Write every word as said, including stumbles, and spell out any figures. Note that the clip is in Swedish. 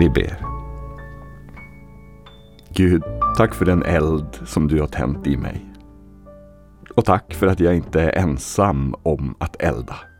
Vi ber. Gud, tack för den eld som du har tänt i mig. Och tack för att jag inte är ensam om att elda.